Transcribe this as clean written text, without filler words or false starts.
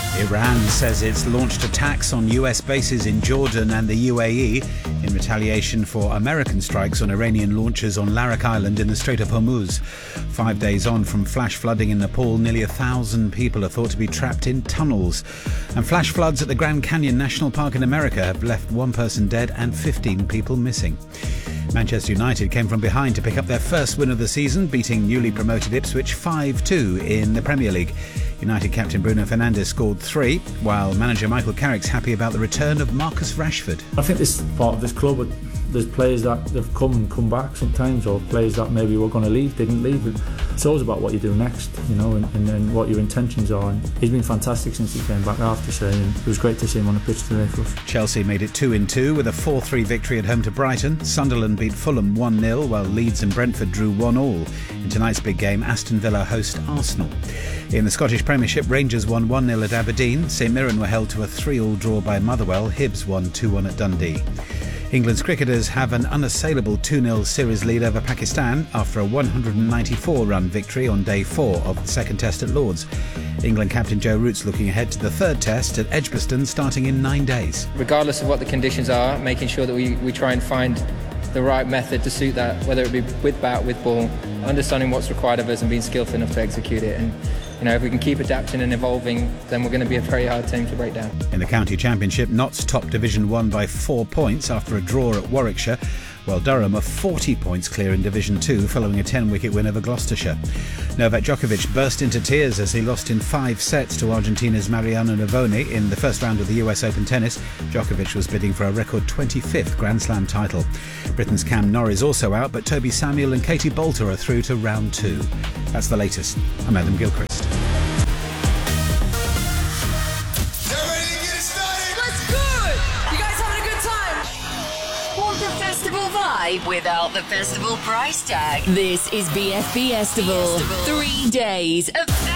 Iran says it's launched attacks on US bases in Jordan and the UAE in retaliation for American strikes on Iranian launchers on Larak Island in the Strait of Hormuz. 5 days on from flash flooding in Nepal, nearly 1,000 people are thought to be trapped in tunnels. And flash floods at the Grand Canyon National Park in America have left one person dead and 15 people missing. Manchester United came from behind to pick up their first win of the season, beating newly promoted Ipswich 5-2 in the Premier League. United captain Bruno Fernandes scored 3, while manager Michael Carrick's happy about the return of Marcus Rashford. I think this part of this club, there's players that have come back sometimes, or players that maybe were going to leave, didn't leave. It's always about what you do next, and then what your intentions are. And he's been fantastic since he came back, I have to say, and it was great to see him on the pitch today for us. Chelsea made it 2-2 with a 4-3 victory at home to Brighton. Sunderland beat Fulham 1-0, while Leeds and Brentford drew 1-1. In tonight's big game, Aston Villa host Arsenal. In the Scottish Premiership, Rangers won 1-0 at Aberdeen. St Mirren were held to a 3-3 draw by Motherwell. Hibs won 2-1 at Dundee. England's cricketers have an unassailable 2-0 series lead over Pakistan after a 194-run victory on day 4 of the second test at Lord's. England captain Joe Root's looking ahead to the third test at Edgbaston starting in 9 days. Regardless of what the conditions are, making sure that we try and find the right method to suit that, whether it be with bat, with ball, understanding what's required of us and being skillful enough to execute it. And if we can keep adapting and evolving, then we're going to be a very hard team to break down. In the County Championship, Notts top Division 1 by 4 points after a draw at Warwickshire, while Durham are 40 points clear in Division 2 following a 10-wicket win over Gloucestershire. Novak Djokovic burst into tears as he lost in 5 sets to Argentina's Mariano Navoni in the first round of the US Open tennis. Djokovic was bidding for a record 25th Grand Slam title. Britain's Cam Norrie also out, but Toby Samuel and Katie Boulter are through to round 2. That's the latest. I'm Adam Gilchrist. Without the festival price tag. This is BFB Festival. 3 days of